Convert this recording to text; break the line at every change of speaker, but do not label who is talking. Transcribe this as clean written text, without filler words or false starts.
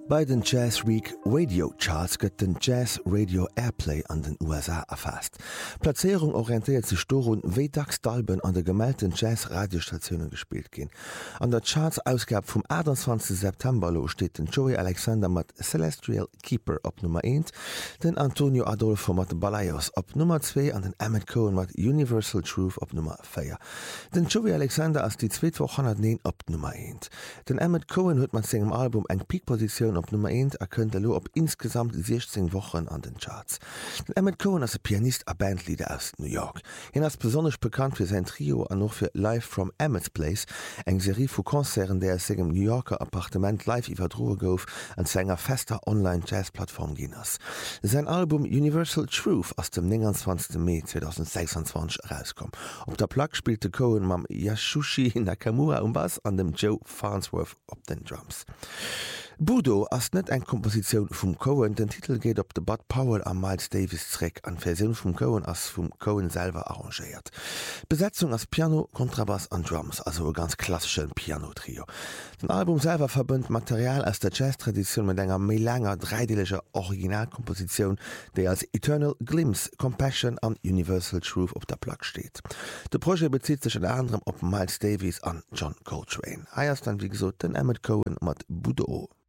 Bei den Jazz Week Radio Charts gëtt den Jazz Radio Airplay an den USA erfasst. Platzierung orientiert sich darum, wie dacks d'Alben an de gemeldeten Jazz-Radiostationen gespielt gehen. An der Charts-Ausgabe vom 28. September steht den Joey Alexander mit Celestial Keeper auf Nummer 1, den Antonio Adolfo mit Balayos auf Nummer 2 und den Emmett Cohen mit Universal Truth auf Nummer 4. Den Joey Alexander ist die zweite Woche auf Nummer 1. Den Emmett Cohen hat mit seinem Album eine Peak-Position auf Nummer 1 erkennt op insgesamt 16 Wochen an den Charts. Den Emmett Cohen ist ein Pianist a Bandleader aus New York. Er ist besonders bekannt für sein Trio und auch für Live from Emmett's Place, eng Serie von Konzerten, der aus seinem New Yorker Appartement live übertragen gouf an seiner fester Online-Jazz-Plattform gehen ist. Sein Album Universal Truth aus dem 29. Mai 2026 rauskommt. Auf der Plaque spielte Cohen mit Yasushi Nakamura am Bass und dem Joe Farnsworth auf den Drums. Budo ass net eng Komposition vum Cohen, den Titel geht op de Bud Powell am Miles Davis Track an Version vum Cohen ass vum Cohen selber arrangiert. Besetzung as Piano, Kontrabass an Drums, also e ganz klassischen Pianotrio. Den Album selber verbünnt Material aus der Jazz-Tradition mit enger méi langer dreideeliger Originalkomposition, déi als Eternal Glimpse, Compassion an Universal Truth op der Plaque steht. De Projekt bezieht sich unter anderem op Miles Davis an John Coltrane. Eiers dann wie gesagt den Emmett Cohen mat Budo.